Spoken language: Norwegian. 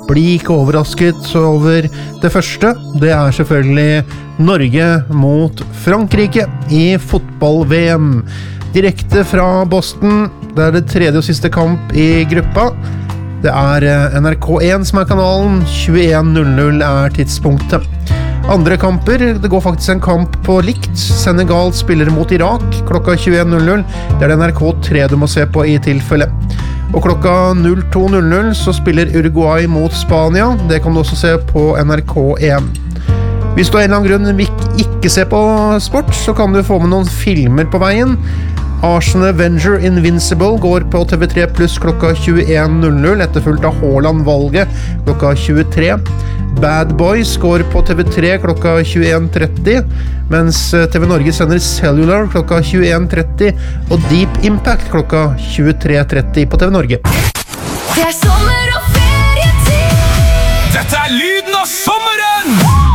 bli ikke overrasket over det første. Det selvfølgelig Norge mot Frankrike i fotball-VM. Direkte fra Boston, det det tredje og siste kamp i gruppa. Det NRK1 som kanalen, 21:00 tidspunktet. Andre kamper, det går faktisk en kamp på likt. Senegal spiller mot Irak klokka 21:00. Det det NRK3 du må se på i tilfelle. Og klokka 02:00 så spiller Uruguay mot Spania. Det kan du også se på NRK1. Hvis du av en eller annen grunn ikke ser på sport, så kan du få med noen filmer på veien. Arsenal Avenger Invincible går på TV3 Plus klokka 21:00, etterfulgt av Haaland-valget klokka 23. Bad Boys går på TV3 klokka 21:30, mens TV Norge sender Cellular klokka 21:30 og Deep Impact klokka 23:30 på TV Norge. Det sommer og ferietid. Dette lyden av sommeren!